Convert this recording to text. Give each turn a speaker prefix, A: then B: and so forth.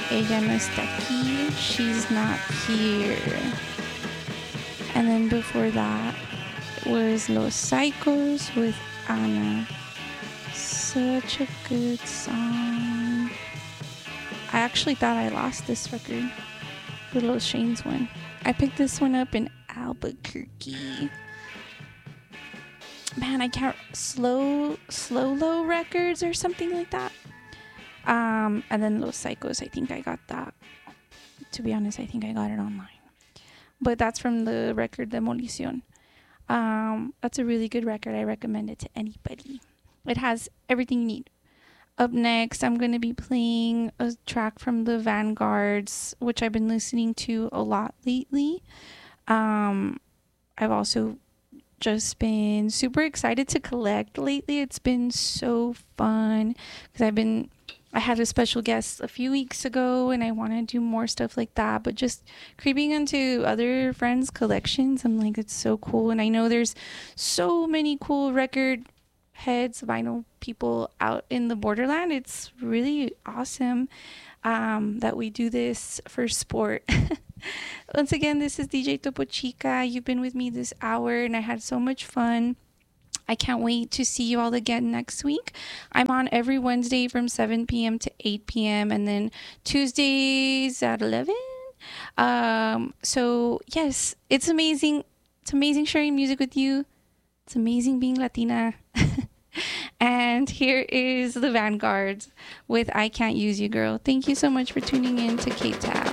A: Ella no está aquí. She's not here. And then before that was Los Psychos with Ana. Such a good song. I actually thought I lost this record, the Los Shanes one. I picked this one up in Albuquerque. Man, I can't... Slow Low Records or something like that. And then Los Psychos, I think I got that. To be honest, I think I got it online. But that's from the record Demolición. That's a really good record. I recommend it to anybody. It has everything you need. Up next, I'm going to be playing a track from the Vanguards, which I've been listening to a lot lately. I've also just been super excited to collect lately. It's been so fun because I had a special guest a few weeks ago and I want to do more stuff like that, but just creeping into other friends' collections, I'm like, it's so cool. And I know there's so many cool record heads, vinyl people out in the borderland. It's really awesome that we do this for sport. Once again, this is DJ Topo Chica. You've been with me this hour and I had so much fun. I can't wait to see you all again next week. I'm on every Wednesday from 7 p.m. to 8 p.m. and then Tuesdays at 11. So yes, it's amazing. It's amazing sharing music with you. It's amazing being Latina. And here is the Vanguards with I Can't Use You, Girl. Thank you so much for tuning in to K-Tab.